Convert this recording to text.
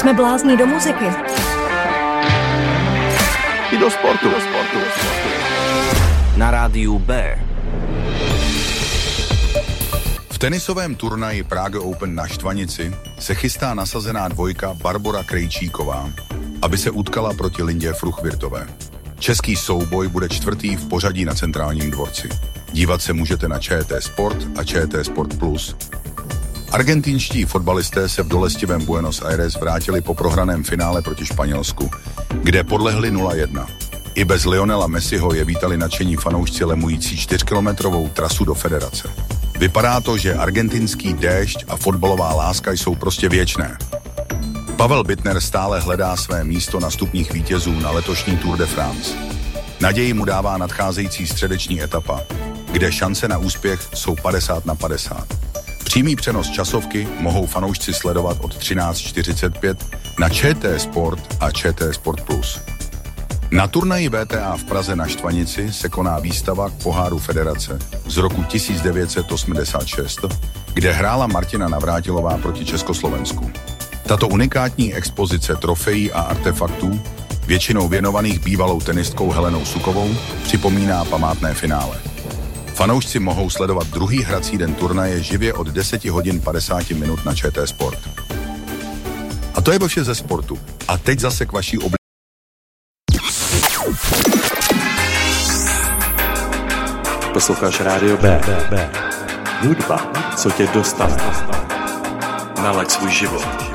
Jsme blázni do muziky. I do sportu. Na rádiu B. V tenisovém turnaji Prague Open na Štvanici se chystá nasazená dvojka Barbora Krejčíková, aby se utkala proti Lindě Fruchvirtové. Český souboj bude čtvrtý v pořadí na Centrálním dvorci. Dívat se můžete na ČT Sport a ČT Sport Plus. Argentinští fotbalisté se v dolestivém Buenos Aires vrátili po prohraném finále proti Španělsku, kde podlehli 0-1. I bez Lionela Messiho je vítali nadšení fanoušci lemující 4kilometrovou trasu do federace. Vypadá to, že argentinský déšť a fotbalová láska jsou prostě věčné. Pavel Bittner stále hledá své místo na stupních vítězů na letošní Tour de France. Naději mu dává nadcházející středeční etapa, kde šance na úspěch jsou 50/50. Přímý přenos časovky mohou fanoušci sledovat od 13:45 na ČT Sport a ČT Sport Plus. Na turnaji VTA v Praze na Štvanici se koná výstava k poháru federace z roku 1986, kde hrála Martina Navrátilová proti Československu. Tato unikátní expozice trofejí a artefaktů, většinou věnovaných bývalou tenistkou Helenou Sukovou, připomíná památné finále. Fanoušci mohou sledovat druhý hrací den turnaje živě od 10:50 na ČT Sport. A to je vše ze sportu. A teď zase k vaší Posloucháš Rádio B. Hudba, co tě dostane. Nalaď svůj život.